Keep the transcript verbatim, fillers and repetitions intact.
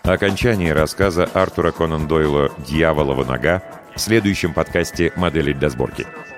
Окончание рассказа Артура Конан Дойла «Дьяволова нога» в следующем подкасте «Модели для сборки».